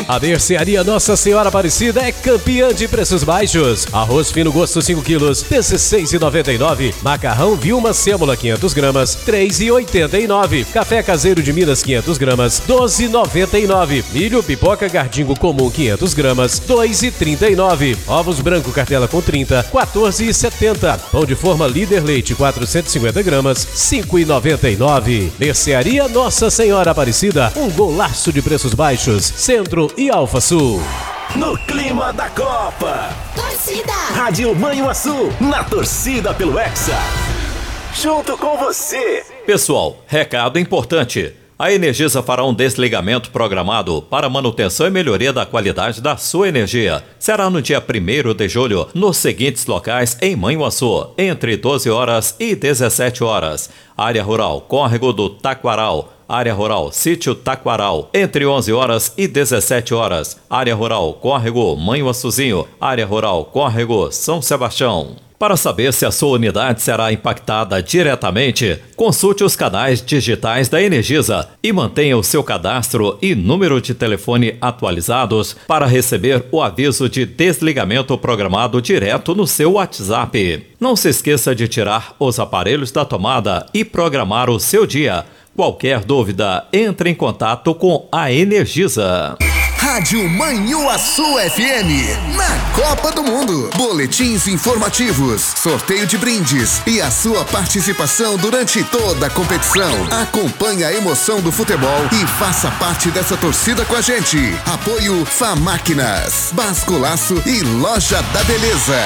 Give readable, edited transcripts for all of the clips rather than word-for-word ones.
A Mercearia Nossa Senhora Aparecida é campeã de preços baixos. Arroz fino gosto 5 quilos, R$16,99. Macarrão Vilma Sêmula 500 gramas, R$3,89. Café caseiro de Minas 500 gramas, R$12,99. Milho pipoca Gardingo comum 500 gramas, R$2,39. Ovos branco cartela com 30, R$14,70. Pão de forma Líder Leite 450 gramas, R$5,99. Mercearia Nossa Senhora Aparecida, um golaço de preços baixos, Centro e Alfa Sul. No clima da Copa, torcida Rádio Manhuaçu, na torcida pelo Hexa, junto com você. Pessoal, recado importante. A Energisa fará um desligamento programado para manutenção e melhoria da qualidade da sua energia. Será no dia 1º de julho, nos seguintes locais em Manhuaçu, entre 12 horas e 17 horas. Área Rural Córrego do Taquaral. Área Rural Sítio Taquaral, entre 11 horas e 17 horas. Área Rural Córrego Manhuaçuzinho. Área Rural Córrego São Sebastião. Para saber se a sua unidade será impactada diretamente, consulte os canais digitais da Energisa e mantenha o seu cadastro e número de telefone atualizados para receber o aviso de desligamento programado direto no seu WhatsApp. Não se esqueça de tirar os aparelhos da tomada e programar o seu dia. Qualquer dúvida, entre em contato com a Energisa. Rádio Manhuaçu FM, na Copa do Mundo. Boletins informativos, sorteio de brindes e a sua participação durante toda a competição. Acompanhe a emoção do futebol e faça parte dessa torcida com a gente. Apoio Famáquinas, Basculaço e Loja da Beleza.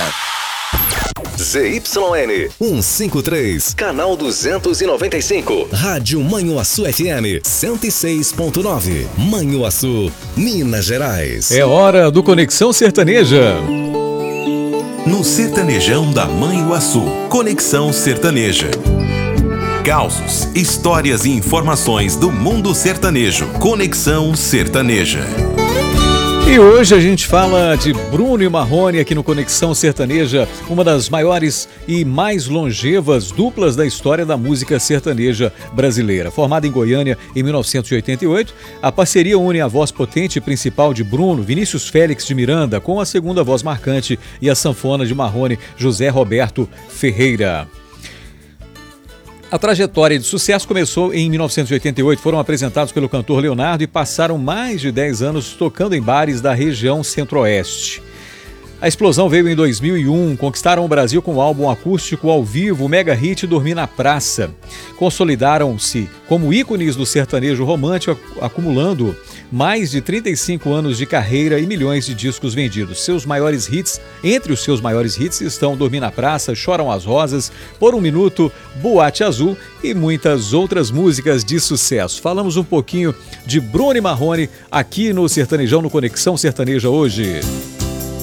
ZYN 153, canal 295. Rádio Manhuaçu FM 106.9. Manhuaçu, Minas Gerais. É hora do Conexão Sertaneja. No Sertanejão da Manhuaçu, Conexão Sertaneja. Causos, histórias e informações do mundo sertanejo. Conexão Sertaneja. E hoje a gente fala de Bruno e Marrone aqui no Conexão Sertaneja, uma das maiores e mais longevas duplas da história da música sertaneja brasileira. Formada em Goiânia em 1988, a parceria une a voz potente e principal de Bruno, Vinícius Félix de Miranda, com a segunda voz marcante e a sanfona de Marrone, José Roberto Ferreira. A trajetória de sucesso começou em 1988, foram apresentados pelo cantor Leonardo e passaram mais de 10 anos tocando em bares da região centro-oeste. A explosão veio em 2001, conquistaram o Brasil com o álbum acústico ao vivo, o mega hit Dormir na Praça. Consolidaram-se como ícones do sertanejo romântico, acumulando mais de 35 anos de carreira e milhões de discos vendidos. Entre os seus maiores hits estão Dormir na Praça, Choram as Rosas, Por um Minuto, Boate Azul e muitas outras músicas de sucesso. Falamos um pouquinho de Bruno e Marrone aqui no Sertanejão, no Conexão Sertaneja hoje.